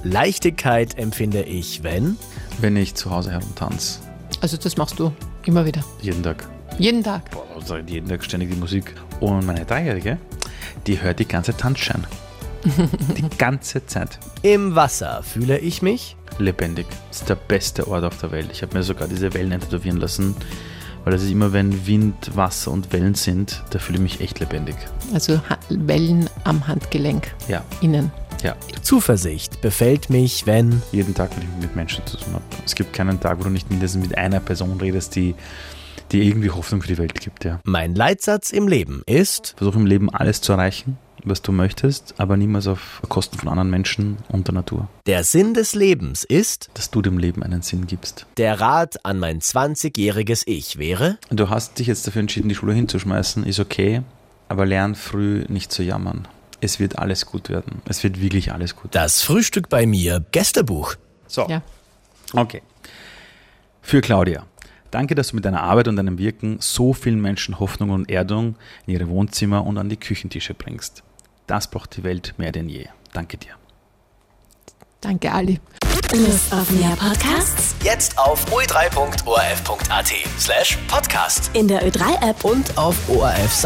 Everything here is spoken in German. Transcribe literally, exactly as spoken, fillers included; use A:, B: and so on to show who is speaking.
A: Leichtigkeit empfinde ich, wenn?
B: Wenn ich zu Hause herumtanze.
C: Also das machst du immer wieder?
B: Jeden Tag.
C: Jeden Tag?
B: Boah, also jeden Tag ständig die Musik. Und meine Dreijährige, die hört die ganze Tanzschein. Die ganze Zeit.
A: Im Wasser fühle ich mich?
B: Lebendig. Das ist der beste Ort auf der Welt. Ich habe mir sogar diese Wellen tätowieren lassen, weil das ist immer, wenn Wind, Wasser und Wellen sind, da fühle ich mich echt lebendig.
C: Also ha- Wellen am Handgelenk.
B: Ja.
C: Innen.
B: Ja.
A: Zuversicht befällt mich, wenn?
B: Jeden Tag, wenn ich mit Menschen zu tun habe. Es gibt keinen Tag, wo du nicht mindestens mit einer Person redest, die die irgendwie Hoffnung für die Welt gibt. Ja.
A: Mein Leitsatz im Leben ist?
B: Versuch im Leben alles zu erreichen, was du möchtest, aber niemals auf Kosten von anderen Menschen und der Natur.
A: Der Sinn des Lebens ist?
B: Dass du dem Leben einen Sinn gibst.
A: Der Rat an mein zwanzigjähriges Ich wäre?
B: Du hast dich jetzt dafür entschieden, die Schule hinzuschmeißen, ist okay, aber lern früh nicht zu jammern. Es wird alles gut werden. Es wird wirklich alles gut.
A: Das Frühstück bei mir, Gästebuch.
B: So,
C: Ja.
B: okay. Für Claudia. Danke, dass du mit deiner Arbeit und deinem Wirken so vielen Menschen Hoffnung und Erdung in ihre Wohnzimmer und an die Küchentische bringst. Das braucht die Welt mehr denn je. Danke dir.
C: Danke, Ali.
D: Lust auf mehr Podcasts?
A: Jetzt auf o e drei punkt o r f punkt a t slash podcast
D: In der Ö drei App
A: und auf O R F